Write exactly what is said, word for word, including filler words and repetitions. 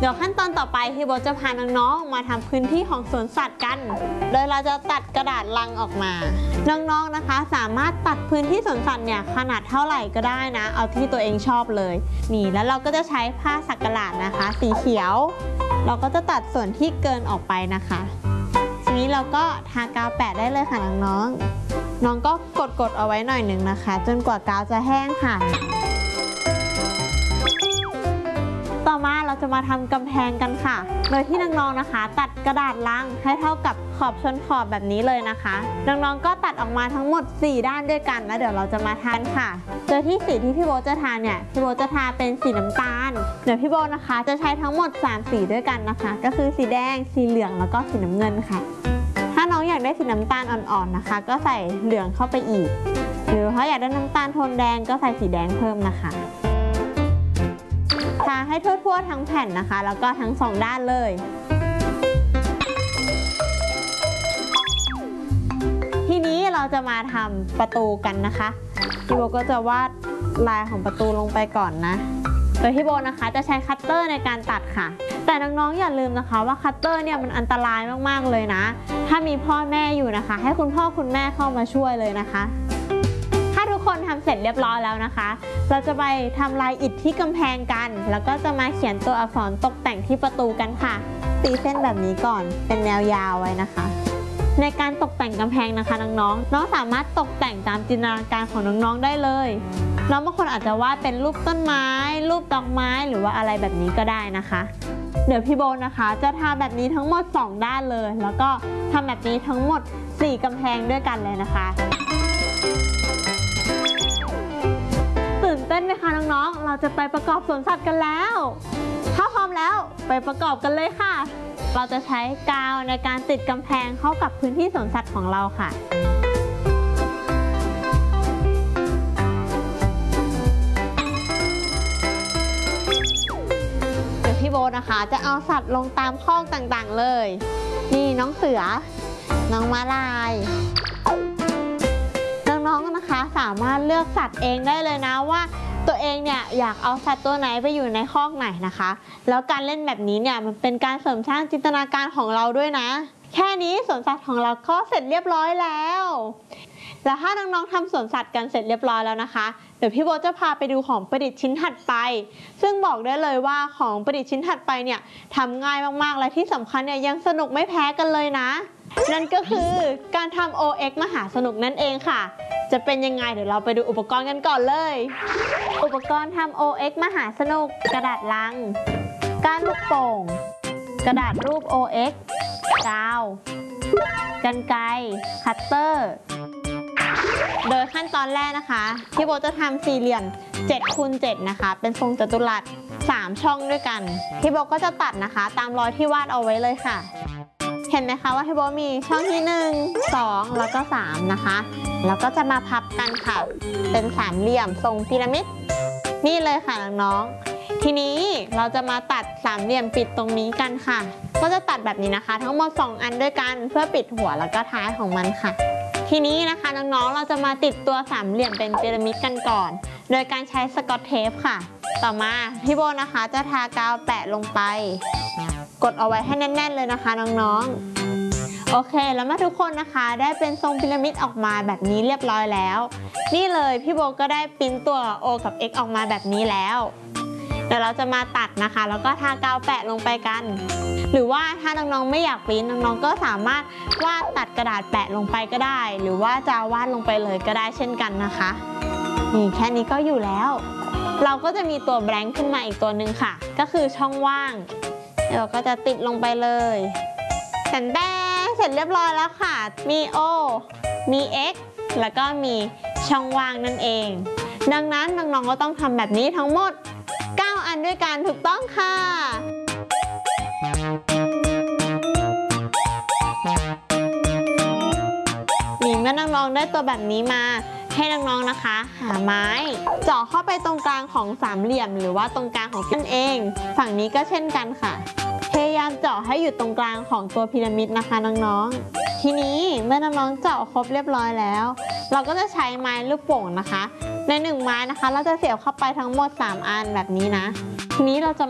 ดี๋ยวขั้นตอนต่อไปพี่โบจะพาน้องๆมาทำพื้นที่ของสวนสัตว์กันโดยเราจะตัดกระดาษลังออกมาน้องๆนะคะสามารถตัดพื้นที่สวนสัตว์เนี่ยขนาดเท่าไหร่ก็ได้นะเอาที่ตัวเองชอบเลยนี่แล้วเราก็จะใช้ผ้าสักหลาดนะคะสีเขียวเราก็จะตัดส่วนที่เกินออกไปนะคะทีนี้เราก็ทากาวแปะได้เลยค่ะน้องๆน้องก็กดๆเอาไว้หน่อยหนึ่งนะคะจนกว่ากาวจะแห้งค่ะต่อมาเราจะมาทำกำแพงกันค่ะโดยที่น้องๆนะคะตัดกระดาษลังให้เท่ากับขอบชนขอบแบบนี้เลยนะคะน้องๆก็ตัดออกมาทั้งหมดสี่ด้านด้วยกันแล้วเดี๋ยวเราจะมาทานค่ะโดยที่สีที่พี่โบจะทาเนี่ยพี่โบจะทาเป็นสีน้ำตาลเดี๋ยวพี่โบนะคะจะใช้ทั้งหมดสามสีด้วยกันนะคะก็คือสีแดงสีเหลืองแล้วก็สีน้ำเงินค่ะถ้าน้องอยากได้สีน้ำตาลอ่อนๆนะคะก็ใส่เหลืองเข้าไปอีกหรือถ้าอยากได้น้ำตาลโทนแดงก็ใส่สีแดงเพิ่มนะคะทาให้ทั่วๆทั้งแผ่นนะคะแล้วก็ทั้งสองด้านเลยทีนี้เราจะมาทำประตูกันนะคะพี่โบก็จะวาดลายของประตูลงไปก่อนนะโดยพี่โบนะคะจะใช้คัตเตอร์ในการตัดค่ะแต่น้องๆอย่าลืมนะคะว่าคัตเตอร์เนี่ยมันอันตรายมากๆเลยนะถ้ามีพ่อแม่อยู่นะคะให้คุณพ่อคุณแม่เข้ามาช่วยเลยนะคะทุกคนทำเสร็จเรียบร้อยแล้วนะคะเราจะไปทำลายอิฐที่กำแพงกันแล้วก็จะมาเขียนตัวอักษรตกแต่งที่ประตูกันค่ะตีเส้นแบบนี้ก่อนเป็นแนวยาวไว้นะคะในการตกแต่งกำแพงนะคะน้องๆน้องสามารถตกแต่งตามจินตนาการของน้องๆได้เลยน้องบางคนอาจจะวาดเป็นรูปต้นไม้รูปดอกไม้หรือว่าอะไรแบบนี้ก็ได้นะคะเดี๋ยวพี่โบนะคะจะทำแบบนี้ทั้งหมดสองด้านเลยแล้วก็ทำแบบนี้ทั้งหมดสี่กำแพงด้วยกันเลยนะคะตื่นเต้นไหมคะน้องๆเราจะไปประกอบสวนสัตว์กันแล้วถ้าพร้อมแล้วไปประกอบกันเลยค่ะเราจะใช้กาวในการติดกำแพงเข้ากับพื้นที่สวนสัตว์ของเราค่ะเดี๋ยวพี่โบนะคะจะเอาสัตว์ลงตามคอกต่างๆเลยนี่น้องเสือน้องม้าลายน้องๆนะคะสามารถเลือกสัตว์เองได้เลยนะว่าตัวเองเนี่ยอยากเอาสัตว์ตัวไหนไปอยู่ในคอกไหนนะคะแล้วการเล่นแบบนี้เนี่ยมันเป็นการเสริมสร้างจินตนาการของเราด้วยนะแค่นี้สวนสัตว์ของเราก็เสร็จเรียบร้อยแล้วแล้วถ้าน้องๆทำสวนสัตว์กันเสร็จเรียบร้อยแล้วนะคะเดี๋ยวพี่โบจะพาไปดูของประดิษฐ์ชิ้นถัดไปซึ่งบอกได้เลยว่าของประดิษฐ์ชิ้นถัดไปเนี่ยทำง่ายมากๆและที่สำคัญเนี่ยยังสนุกไม่แพ้กันเลยนะนั่นก็คือการทำ โอ เอ็กซ์ มหาสนุกนั่นเองค่ะจะเป็นยังไงเดี๋ยวเราไปดูอุปกรณ์กันก่อนเลยอุปกรณ์ทำ โอ เอ็กซ์ มหาสนุกกระดาษลังก้านลูกโป่งกระดาษรูป โอ เอ็กซ์ กาวกรรไกรคัตเตอร์โดยขั้นตอนแรกนะคะพี่โบจะทำสี่เหลี่ยมเจ็ดคูณเจ็ดนะคะเป็นทรงจัตุรัสสามช่องด้วยกันพี่โบก็จะตัดนะคะตามรอยที่วาดเอาไว้เลยค่ะเห็นไหมคะว่าพี่โบมีช่องที่หนึ่ง สองแล้วก็สามนะคะแล้วก็จะมาพับกันค่ะเป็นสามเหลี่ยมทรงพีระมิดนี่เลยค่ะน้องๆทีนี้เราจะมาตัดสามเหลี่ยมปิดตรงนี้กันค่ะก็จะตัดแบบนี้นะคะทั้งหมดสองอันด้วยกันเพื่อปิดหัวแล้วก็ท้ายของมันค่ะทีนี้นะคะน้องๆเราจะมาติดตัวสามเหลี่ยมเป็นพีระมิดกันก่อนโดยการใช้สกอตเทปค่ะต่อมาพี่โบนะคะจะทากาวแปะลงไปกดเอาไว้ให้แน่นๆเลยนะคะน้องๆโอเคแล้วเมื่อทุกคนนะคะได้เป็นทรงพีระมิดออกมาแบบนี้เรียบร้อยแล้วนี่เลยพี่โบก็ได้ปริ้นตัว O กับ X ออกมาแบบนี้แล้วเดี๋ยวเราจะมาตัดนะคะแล้วก็ทากาวแปะลงไปกันหรือว่าถ้าน้องๆไม่อยากปริ้นน้องๆก็สามารถวาดตัดกระดาษแปะลงไปก็ได้หรือว่าจะวาดลงไปเลยก็ได้เช่นกันนะคะนี่แค่นี้ก็อยู่แล้วเราก็จะมีตัวแบงค์ขึ้นมาอีกตัวหนึ่งค่ะก็คือช่องว่างเราก็จะติดลงไปเลยแตนแต้เสร็จเรียบร้อยแล้วค่ะมี O มี X แล้วก็มีช่องว่างนั่นเองดังนั้นน้องๆก็ต้องทำแบบนี้ทั้งหมดเก้าอันด้วยกันถูกต้องค่ะนี่เมื่อน้องๆได้ตัวแบบนี้มาให้น้องๆนะคะหาไม้เจาะเข้าไปตรงกลางของสามเหลี่ยมหรือว่าตรงกลางของนั่นเองฝั่งนี้ก็เช่นกันค่ะพยายามเจาะให้อยู่ตรงกลางของตัวพีระมิดนะคะน้องๆทีนี้เมื่อน้องๆเจาะครบเรียบร้อยแล้วเราก็จะใช้ไม้ลูกโป่งนะคะในหนึ่งไม้นะคะเราจะเสียบเข้าไปทั้งหมดสามอันแบบนี้นะทีนี้เราจะ